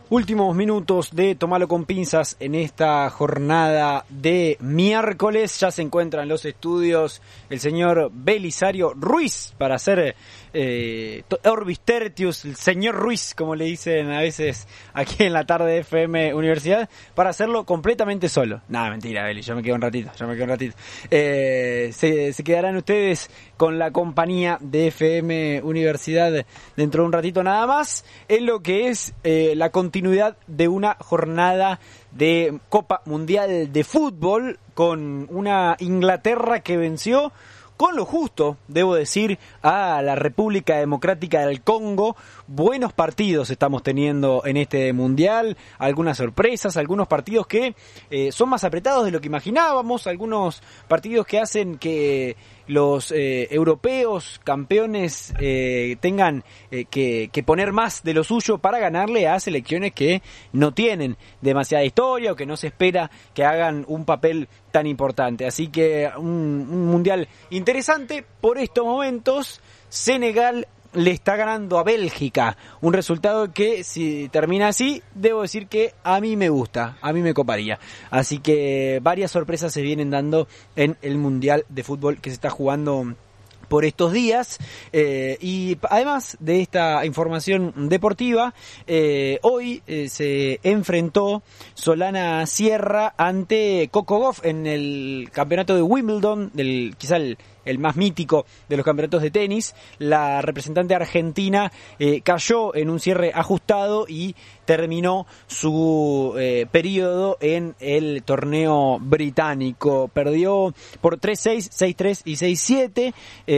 Últimos minutos de Tomalo con Pinzas en esta jornada de miércoles. Ya se encuentra en los estudios el señor Belisario Ruiz para hacer Orbis Tertius, el señor Ruiz, como le dicen a veces aquí en la tarde de FM Universidad, para hacerlo completamente solo. Nada, mentira, Beli, yo me quedo un ratito. Se quedarán ustedes con la compañía de FM Universidad dentro de un ratito nada más, en lo que es la continuidad de una jornada de Copa Mundial de Fútbol, con una Inglaterra que venció con lo justo, debo decir, a la República Democrática del Congo. Buenos partidos estamos teniendo en este Mundial, algunas sorpresas, algunos partidos que son más apretados de lo que imaginábamos, algunos partidos que hacen que los europeos campeones tengan que poner más de lo suyo para ganarle a selecciones que no tienen demasiada historia o que no se espera que hagan un papel tan importante. Así que un mundial interesante. Por estos momentos, Senegal le está ganando a Bélgica, un resultado que, si termina así, debo decir que a mí me gusta, a mí me coparía. Así que varias sorpresas se vienen dando en el Mundial de Fútbol que se está jugando por estos días, y además de esta información deportiva, hoy se enfrentó Solana Sierra ante Coco Gauff en el campeonato de Wimbledon, quizá el más mítico de los campeonatos de tenis. La representante argentina cayó en un cierre ajustado y terminó su periodo en el torneo británico. Perdió por 3-6, 6-3 y 6-7.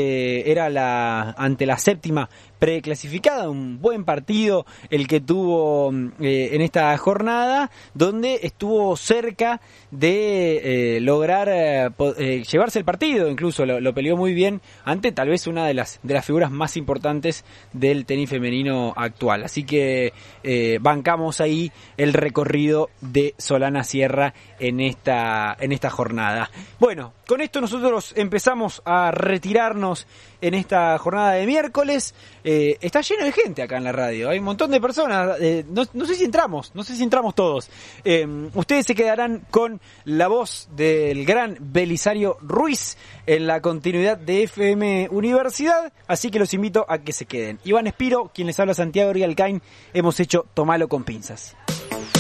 Era ante la séptima preclasificada. Un buen partido el que tuvo en esta jornada, donde estuvo cerca de lograr llevarse el partido. Incluso lo peleó muy bien ante tal vez una de las figuras más importantes del tenis femenino actual. Así que bancamos ahí el recorrido de Solana Sierra en esta jornada. Bueno, con esto nosotros empezamos a retirarnos en esta jornada de miércoles. Está lleno de gente acá en la radio, hay un montón de personas, no sé si entramos todos. Ustedes se quedarán con la voz del gran Belisario Ruiz en la continuidad de FM Universidad, así que los invito a que se queden. Iván Espiro, quien les habla, Santiago Rialcain, hemos hecho Tomalo con Pinzas.